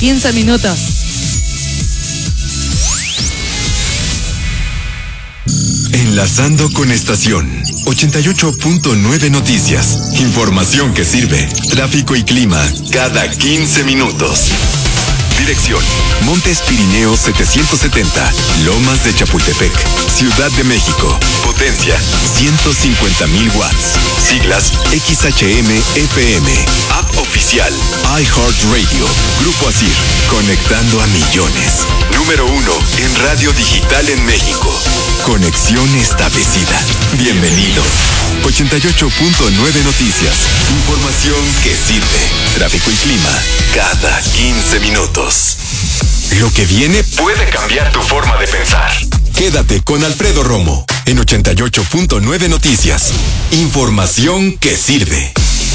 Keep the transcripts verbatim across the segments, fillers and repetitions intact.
quince minutos. Enlazando con estación ochenta y ocho punto nueve Noticias. Información que sirve. Tráfico y clima cada quince minutos. Dirección: Montes Pirineos setecientos setenta, Lomas de Chapultepec, Ciudad de México. Potencia: ciento cincuenta mil watts. Siglas: X H M F M. App oficial: iHeartRadio. Grupo Asir, conectando a millones. Número uno en radio digital en México. Conexión establecida. Bienvenidos. ochenta y ocho punto nueve Noticias. Información que sirve. Tráfico y clima cada quince minutos. Lo que viene puede cambiar tu forma de pensar. Quédate con Alfredo Romo en ochenta y ocho punto nueve Noticias. Información que sirve.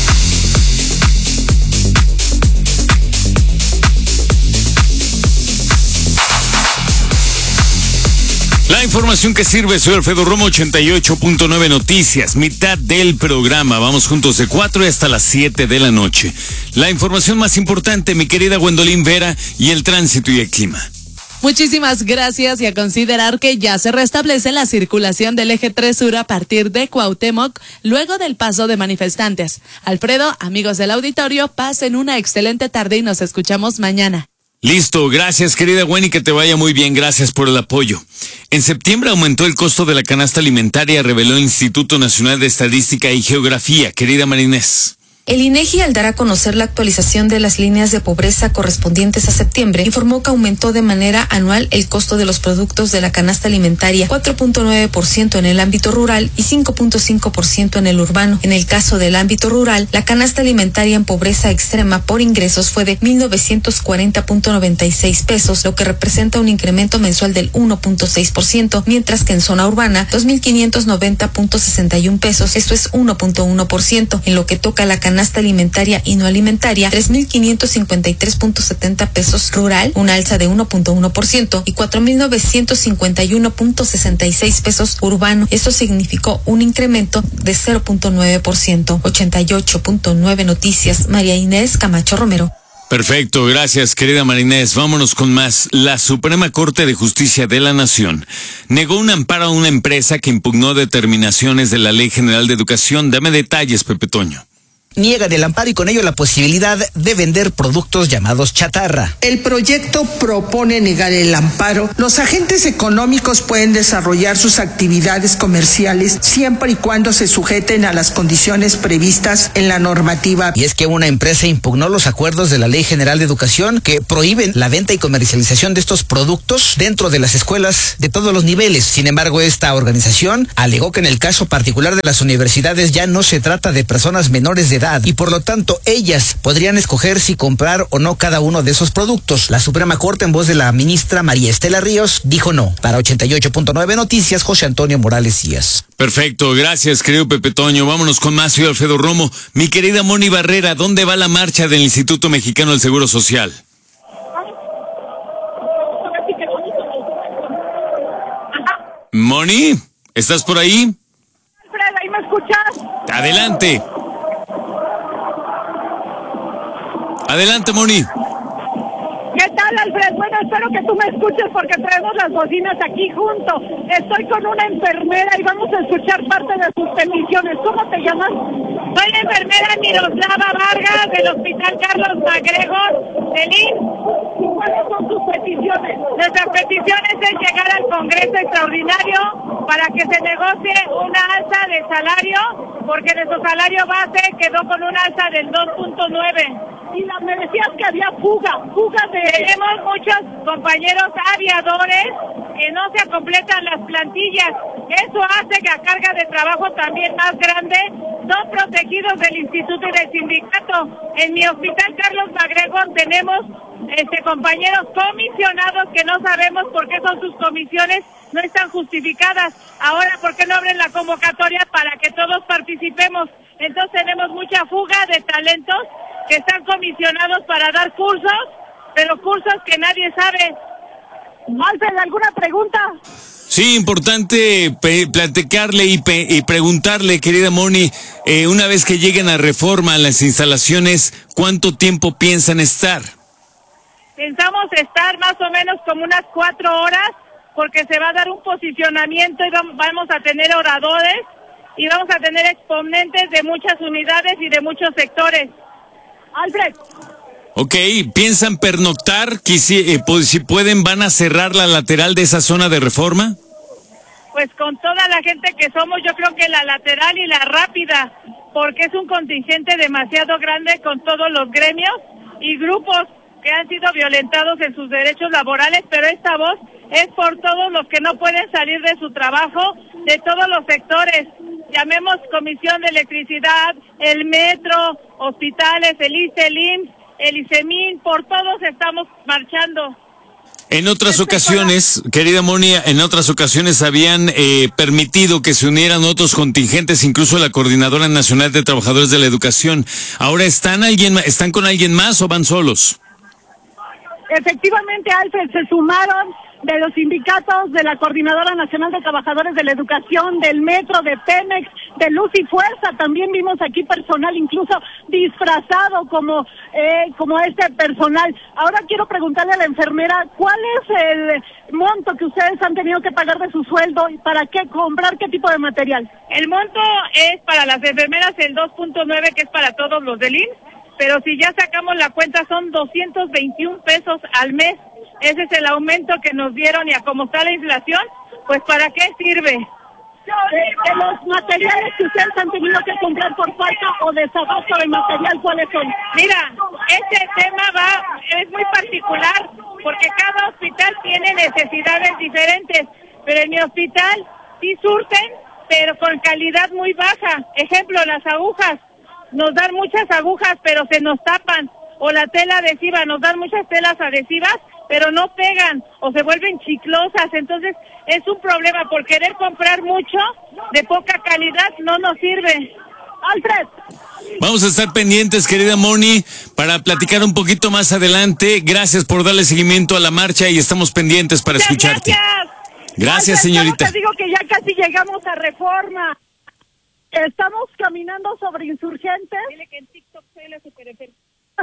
La información que sirve, soy Alfredo Romo, ochenta y ocho punto nueve Noticias, mitad del programa. Vamos juntos de cuatro y hasta las siete de la noche. La información más importante, mi querida Gwendolyn Vera, y el tránsito y el clima. Muchísimas gracias, y a considerar que ya se restablece la circulación del eje tres Sur a partir de Cuauhtémoc, luego del paso de manifestantes. Alfredo, amigos del auditorio, pasen una excelente tarde y nos escuchamos mañana. Listo, gracias querida Gwen, y que te vaya muy bien, gracias por el apoyo. En septiembre aumentó el costo de la canasta alimentaria, reveló el Instituto Nacional de Estadística y Geografía. Querida Marinés. El INEGI, al dar a conocer la actualización de las líneas de pobreza correspondientes a septiembre, informó que aumentó de manera anual el costo de los productos de la canasta alimentaria cuatro punto nueve por ciento en el ámbito rural y cinco punto cinco por ciento en el urbano. En el caso del ámbito rural, la canasta alimentaria en pobreza extrema por ingresos fue de mil novecientos cuarenta punto noventa y seis pesos, lo que representa un incremento mensual del uno punto seis por ciento, mientras que en zona urbana, dos mil quinientos noventa punto sesenta y uno pesos, esto es uno punto uno por ciento. En lo que toca a la canasta canasta alimentaria y no alimentaria, tres mil quinientos cincuenta y tres punto setenta pesos rural, una alza de uno punto uno por ciento, y cuatro mil novecientos cincuenta y uno punto sesenta y seis pesos urbano. Esto significó un incremento de cero punto nueve por ciento. ochenta y ocho punto nueve Noticias, María Inés Camacho Romero. Perfecto, gracias querida Marinés. Vámonos con más. La Suprema Corte de Justicia de la Nación negó un amparo a una empresa que impugnó determinaciones de la Ley General de Educación. Dame detalles, Pepe Toño. Niegan el amparo y con ello la posibilidad de vender productos llamados chatarra. El proyecto propone negar el amparo. Los agentes económicos pueden desarrollar sus actividades comerciales siempre y cuando se sujeten a las condiciones previstas en la normativa. Y es que una empresa impugnó los acuerdos de la Ley General de Educación que prohíben la venta y comercialización de estos productos dentro de las escuelas de todos los niveles. Sin embargo, esta organización alegó que en el caso particular de las universidades ya no se trata de personas menores de edad, y por lo tanto ellas podrían escoger si comprar o no cada uno de esos productos. La Suprema Corte, en voz de la ministra María Estela Ríos, dijo no. Para ochenta y ocho punto nueve Noticias, José Antonio Morales Díaz. Perfecto, gracias querido Pepe Toño. Vámonos con más, soy Alfredo Romo. Mi querida Moni Barrera, ¿dónde va la marcha del Instituto Mexicano del Seguro Social? Moni, ¿estás por ahí? Alfredo, ¿ahí me escuchas? Adelante. Adelante, Moni. ¿Qué tal, Alfred? Bueno, espero que tú me escuches porque traemos las bocinas aquí juntos. Estoy con una enfermera y vamos a escuchar parte de sus peticiones. ¿Cómo te llamas? Soy la enfermera Miroslava Vargas del Hospital Carlos MacGregor del I M S S. ¿Cuáles son sus peticiones? Nuestras peticiones es llegar al Congreso Extraordinario para que se negocie una alza de salario, porque nuestro salario base quedó con una alza del dos punto nueve. Y la, me decías que había fuga, fuga de... Tenemos muchos compañeros aviadores que no se completan las plantillas. Eso hace que a carga de trabajo también más grande son protegidos del instituto y del sindicato. En mi hospital Carlos MacGregor tenemos este compañeros comisionados que no sabemos por qué son sus comisiones, no están justificadas. Ahora, ¿por qué no abren la convocatoria para que todos participemos? Entonces tenemos mucha fuga de talentos que están comisionados para dar cursos, pero cursos que nadie sabe. Alfred, ¿alguna pregunta? Sí, importante pe- platicarle y, pe- y preguntarle, querida Moni, eh, una vez que lleguen a Reforma a las instalaciones, ¿cuánto tiempo piensan estar? Pensamos estar más o menos como unas cuatro horas, porque se va a dar un posicionamiento y vamos a tener oradores y vamos a tener exponentes de muchas unidades y de muchos sectores. Alfred. Ok, ¿piensan pernoctar? Que si, eh, pues, si pueden, ¿van a cerrar la lateral de esa zona de Reforma? Pues con toda la gente que somos, yo creo que la lateral y la rápida, porque es un contingente demasiado grande con todos los gremios y grupos que han sido violentados en sus derechos laborales, pero esta voz es por todos los que no pueden salir de su trabajo, de todos los sectores. Llamemos Comisión de Electricidad, el Metro, hospitales, el I C E, el I M S S, el ICEMIN, por todos estamos marchando. En otras ocasiones, querida Moni, en otras ocasiones habían eh, permitido que se unieran otros contingentes, incluso la Coordinadora Nacional de Trabajadores de la Educación. ¿Ahora están alguien, están con alguien más o van solos? Efectivamente, Alfred, se sumaron de los sindicatos de la Coordinadora Nacional de Trabajadores de la Educación, del Metro, de Pemex, de Luz y Fuerza. También vimos aquí personal incluso disfrazado como eh, como este personal. Ahora quiero preguntarle a la enfermera, ¿cuál es el monto que ustedes han tenido que pagar de su sueldo y para qué comprar qué tipo de material? El monto es para las enfermeras el dos punto nueve, que es para todos los del I M S S, pero si ya sacamos la cuenta son doscientos veintiún pesos al mes. Ese es el aumento que nos dieron, y a cómo está la inflación, pues ¿para qué sirve? De, de los materiales que ustedes han tenido que comprar por falta o desabasto de material, ¿cuáles son? Mira, este tema va, es muy particular, porque cada hospital tiene necesidades diferentes, pero en mi hospital sí surten, pero con calidad muy baja. Ejemplo, las agujas, nos dan muchas agujas, pero se nos tapan, o la tela adhesiva, nos dan muchas telas adhesivas, pero no pegan o se vuelven chiclosas. Entonces es un problema, por querer comprar mucho de poca calidad no nos sirve. Alfred. Vamos a estar pendientes, querida Moni, para platicar un poquito más adelante. Gracias por darle seguimiento a la marcha y estamos pendientes para Muchas escucharte. Gracias. Gracias, Alfred, señorita. Te digo que ya casi llegamos a Reforma. Estamos caminando sobre Insurgentes. Dile que en TikTok soy la super enfermera.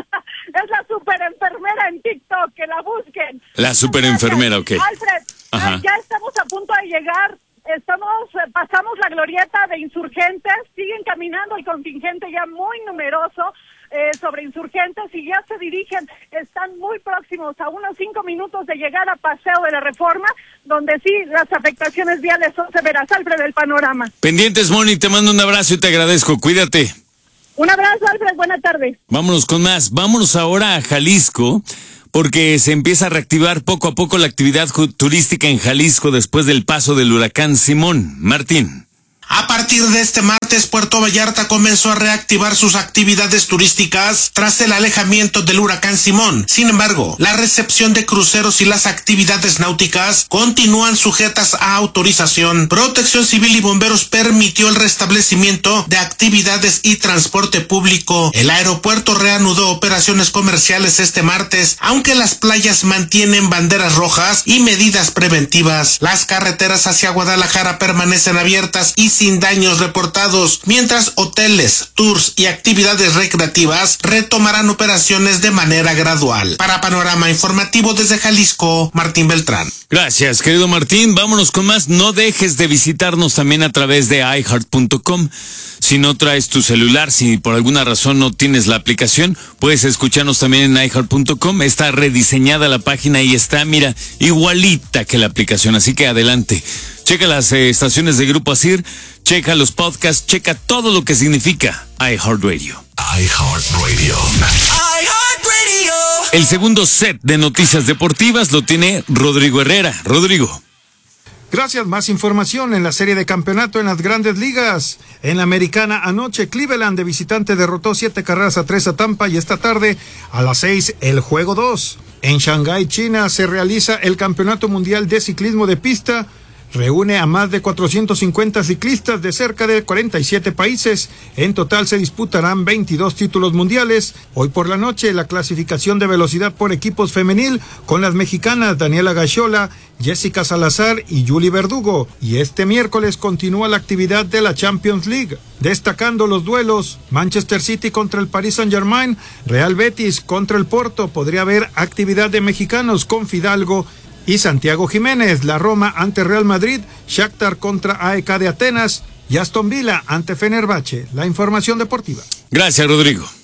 Es la super enfermera en TikTok, que la busquen. La super enfermera, ok. Alfred, Ajá. ya estamos a punto de llegar. Estamos, pasamos la glorieta de Insurgentes, siguen caminando el contingente ya muy numeroso eh, sobre Insurgentes y ya se dirigen, están muy próximos a unos cinco minutos de llegar a Paseo de la Reforma, donde sí las afectaciones viales son severas. Alfred, del panorama. Pendientes, Moni, te mando un abrazo y te agradezco, cuídate. Un abrazo, Alfred, buena tarde. Vámonos con más, vámonos ahora a Jalisco, porque se empieza a reactivar poco a poco la actividad turística en Jalisco después del paso del huracán Simón. Martín. A partir de este martes, Puerto Vallarta comenzó a reactivar sus actividades turísticas tras el alejamiento del huracán Simón. Sin embargo, la recepción de cruceros y las actividades náuticas continúan sujetas a autorización. Protección Civil y Bomberos permitió el restablecimiento de actividades y transporte público. El aeropuerto reanudó operaciones comerciales este martes, aunque las playas mantienen banderas rojas y medidas preventivas. Las carreteras hacia Guadalajara permanecen abiertas y sin daños reportados, mientras hoteles, tours y actividades recreativas retomarán operaciones de manera gradual. Para Panorama Informativo desde Jalisco, Martín Beltrán. Gracias, querido Martín. Vámonos con más. No dejes de visitarnos también a través de i heart punto com. Si no traes tu celular, si por alguna razón no tienes la aplicación, puedes escucharnos también en i heart punto com. Está rediseñada la página y está, mira, igualita que la aplicación. Así que adelante. Checa las eh, estaciones de Grupo Asir, checa los podcasts, checa todo lo que significa iHeartRadio. iHeartRadio. iHeartRadio. El segundo set de noticias deportivas lo tiene Rodrigo Herrera. Rodrigo. Gracias, más información en la serie de campeonato en las grandes ligas. En la americana anoche, Cleveland de visitante derrotó siete carreras a tres a Tampa y esta tarde a las seis el juego dos. En Shanghái, China, se realiza el campeonato mundial de ciclismo de pista. reúne a más de cuatrocientos cincuenta ciclistas de cerca de cuarenta y siete países. En total se disputarán veintidós títulos mundiales. Hoy por la noche la clasificación de velocidad por equipos femenil con las mexicanas Daniela Gaxiola, Jessica Salazar y Yuli Verdugo. Y este miércoles continúa la actividad de la Champions League, destacando los duelos Manchester City contra el Paris Saint-Germain, Real Betis contra el Porto. Podría haber actividad de mexicanos con Fidalgo y Santiago Jiménez, la Roma ante Real Madrid, Shakhtar contra A E K de Atenas y Aston Villa ante Fenerbahce. La información deportiva. Gracias, Rodrigo.